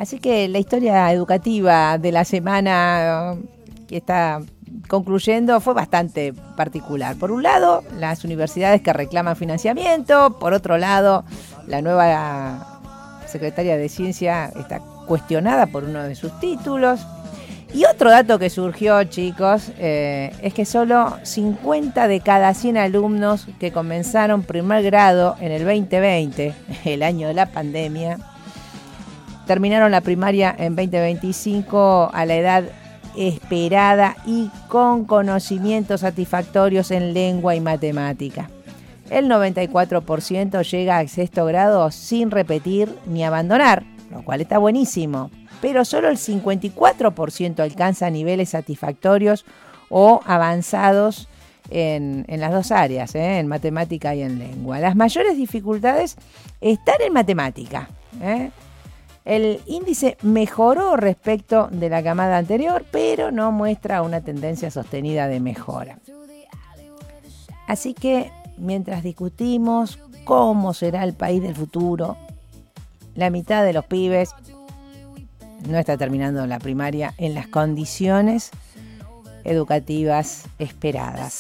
Así que la historia educativa de la semana que está concluyendo fue bastante particular. Por un lado, las universidades que reclaman financiamiento. Por otro lado, la nueva secretaria de Ciencia está cuestionada por uno de sus títulos. Y otro dato que surgió, chicos, es que solo 50 de cada 100 alumnos que comenzaron primer grado en el 2020, el año de la pandemia, terminaron la primaria en 2025 a la edad esperada y con conocimientos satisfactorios en lengua y matemática. El 94% llega al sexto grado sin repetir ni abandonar, lo cual está buenísimo. Pero solo el 54% alcanza niveles satisfactorios o avanzados en las dos áreas, en matemática y en lengua. Las mayores dificultades están en matemática. El índice mejoró respecto de la camada anterior, pero no muestra una tendencia sostenida de mejora. Así que, mientras discutimos cómo será el país del futuro, la mitad de los pibes no está terminando la primaria en las condiciones educativas esperadas.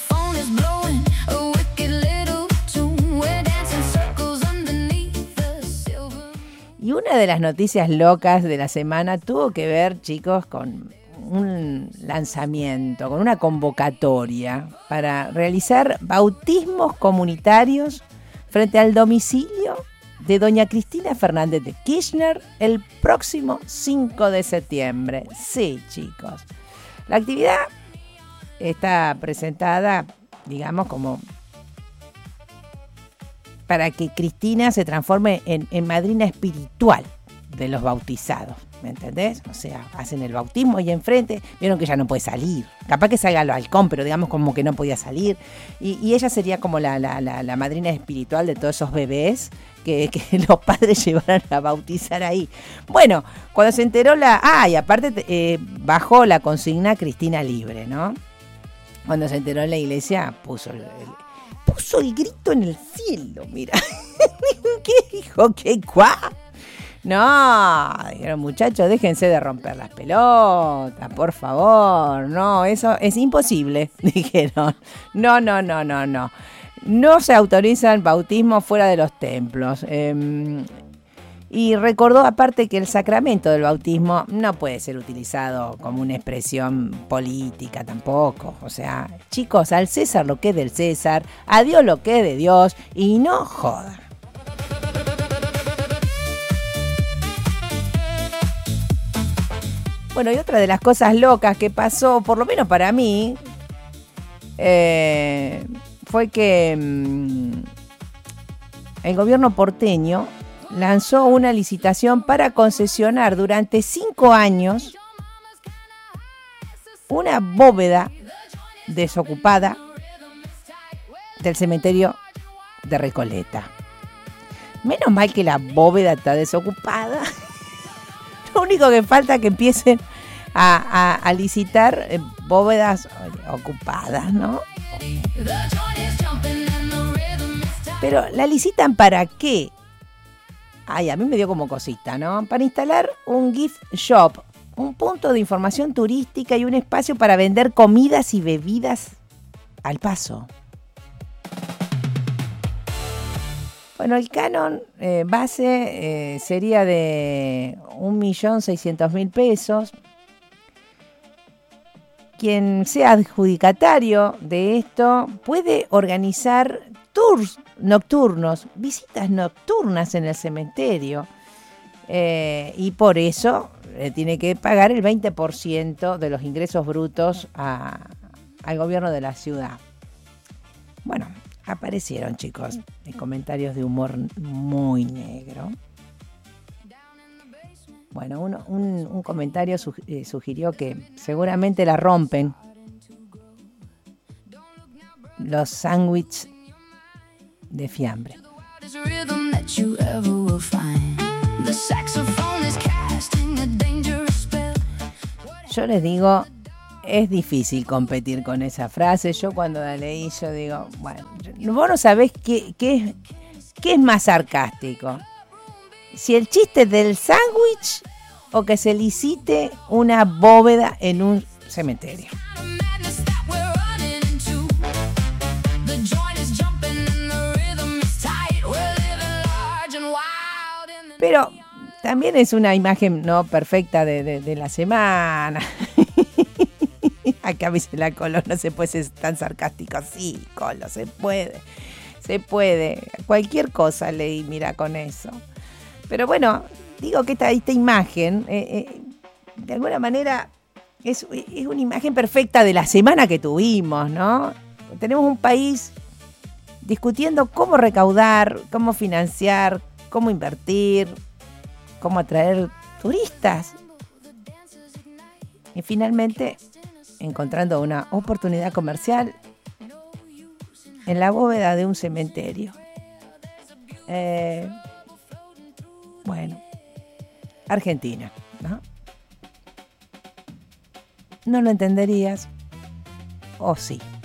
Y una de las noticias locas de la semana tuvo que ver, chicos, con un lanzamiento, con una convocatoria para realizar bautismos comunitarios frente al domicilio de doña Cristina Fernández de Kirchner el próximo 5 de septiembre. Sí, chicos. La actividad está presentada, digamos, como para que Cristina se transforme en madrina espiritual de los bautizados. ¿Me entendés? O sea, hacen el bautismo y enfrente, vieron que ella no puede salir. Capaz que salga al balcón, pero digamos como que no podía salir. Y ella sería como la madrina espiritual de todos esos bebés que los padres llevaron a bautizar ahí. Bueno, cuando se enteró y aparte bajó la consigna Cristina libre, ¿no? Cuando se enteró en la iglesia, puso el grito en el cielo, mira. ¿Qué dijo? ¿Qué cuá? No, dijeron, muchachos, déjense de romper las pelotas, por favor. No, eso es imposible, dijeron. No. No se autorizan bautismos fuera de los templos. Y recordó aparte que el sacramento del bautismo no puede ser utilizado como una expresión política tampoco. O sea, chicos, al César lo que es del César, a Dios lo que es de Dios y no jodan. Bueno, y otra de las cosas locas que pasó, por lo menos para mí, fue que el gobierno porteño lanzó una licitación para concesionar durante 5 años una bóveda desocupada del cementerio de Recoleta. Menos mal que la bóveda está desocupada. Lo único que falta es que empiecen a licitar bóvedas ocupadas, ¿no? Pero ¿la licitan para qué? Ay, a mí me dio como cosita, ¿no? Para instalar un gift shop, un punto de información turística y un espacio para vender comidas y bebidas al paso. Bueno, el canon base sería de 1.600.000 pesos. Quien sea adjudicatario de esto puede organizar tours nocturnos, visitas nocturnas en el cementerio. Y por eso tiene que pagar el 20% de los ingresos brutos al gobierno de la ciudad. Bueno, aparecieron, chicos, comentarios de humor muy negro. Bueno, un comentario sugirió que seguramente la rompen los sándwiches de fiambre. Yo les digo, es difícil competir con esa frase. Yo cuando la leí, yo digo, bueno, vos no sabés qué es más sarcástico. Si el chiste del sándwich o que se licite una bóveda en un cementerio. Pero también es una imagen no perfecta de la semana. Acá me dice la Colo, no se puede ser tan sarcástico. Sí, Colo, se puede. Se puede. Cualquier cosa leí, mira, con eso. Pero bueno, digo que esta imagen, de alguna manera, es una imagen perfecta de la semana que tuvimos, ¿no? Tenemos un país discutiendo cómo recaudar, cómo financiar, cómo invertir, cómo atraer turistas. Y finalmente encontrando una oportunidad comercial en la bóveda de un cementerio. Bueno, Argentina, ¿no? No lo entenderías, o sí.